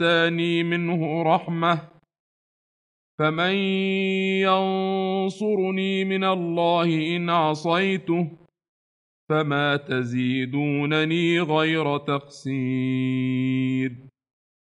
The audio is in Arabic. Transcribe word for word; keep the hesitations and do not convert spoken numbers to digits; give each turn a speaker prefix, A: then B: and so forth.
A: أتاني منه رحمة فمن ينصرني من الله إن عصيته فما تزيدونني غير تخسير